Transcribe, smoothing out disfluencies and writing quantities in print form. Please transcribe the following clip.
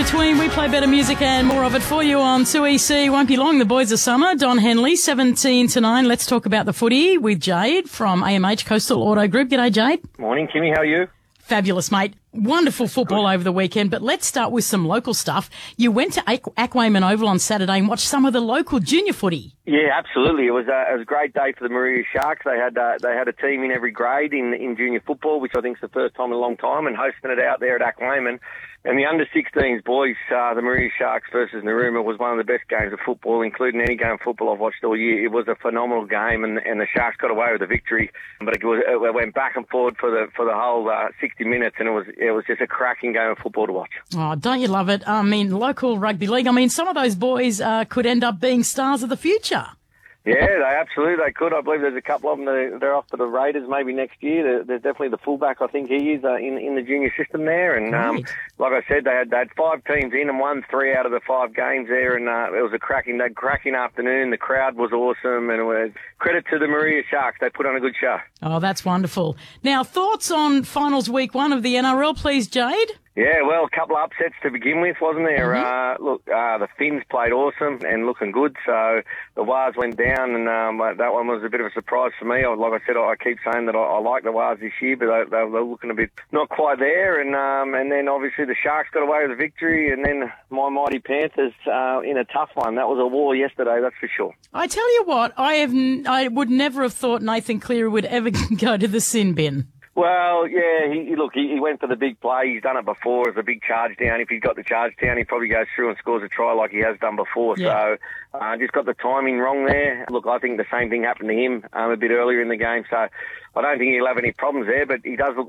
between. We play better music and more of it for you on 2EC. Won't be long. The boys of summer. Don Henley, 17-9. Let's talk about the footy with Jade from AMH Coastal Auto Group. G'day, Jade. Morning, Kimmy. How are you? Fabulous, mate. Wonderful football over the weekend, but let's start with some local stuff. You went to Aquaman Oval on Saturday and watched some of the local junior footy. Yeah, absolutely. It was a great day for the Maria Sharks. They had a team in every grade in junior football, which I think is the first time in a long time, and hosting it out there at Aquaman. And the under-16s boys, the Maria Sharks versus Narooma, was one of the best games of football, including any game of football I've watched all year. It was a phenomenal game, and the Sharks got away with the victory. But it went back and forward for the whole 60 minutes, and it was just a cracking game of football to watch. Oh, don't you love it? I mean, local rugby league. I mean, some of those boys could end up being stars of the future. Yeah, they could. I believe there's a couple of them they're off to the Raiders maybe next year. There's definitely the fullback. I think he is in the junior system there. And Right. like I said, they had 5 teams in and won 3 out of the 5 games there. And it was a cracking afternoon. The crowd was awesome, and it was credit to the Maria Sharks. They put on a good show. Oh, that's wonderful. Now, thoughts on finals week 1 of the NRL, please, Jade? Yeah, well, a couple of upsets to begin with, wasn't there? The Finns played awesome and looking good, so the Wars went down, and that one was a bit of a surprise for me. Like I said, I keep saying that I like the Wars this year, but they're looking a bit not quite there, and then obviously the Sharks got away with the victory, and then my mighty Panthers in a tough one. That was a war yesterday, that's for sure. I tell you what, I would never have thought Nathan Cleary would ever go to the sin bin. Well, yeah, he went for the big play. He's done it before as a big charge down. If he's got the charge down, he probably goes through and scores a try like he has done before. Yeah. So just got the timing wrong there. Look, I think the same thing happened to him a bit earlier in the game. So I don't think he'll have any problems there, but he does look